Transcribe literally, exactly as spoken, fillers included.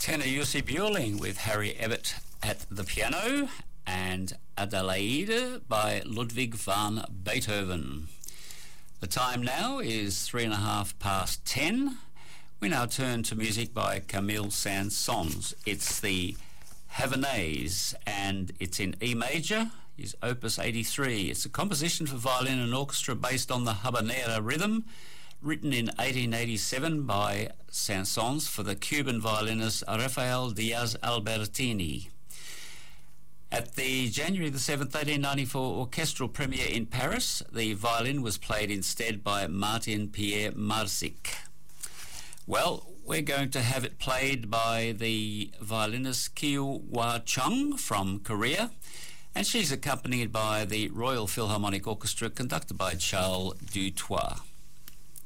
Tenor Jussi Björling with Harry Ebbett at the piano and Adelaide by Ludwig van Beethoven. The time now is three and a half past ten. We now turn to music by Camille Saint-Saëns. It's the Havanaise and it's in E major, is opus eighty-three. It's a composition for violin and orchestra based on the habanera rhythm, written in eighteen eighty-seven by Saint-Saëns for the Cuban violinist Rafael Diaz Albertini. At the January the seventh, eighteen ninety-four orchestral premiere in Paris, the violin was played instead by Martin Pierre Marsic. Well, we're going to have it played by the violinist Kyu Hwa Chung from Korea, and she's accompanied by the Royal Philharmonic Orchestra conducted by Charles Dutoit.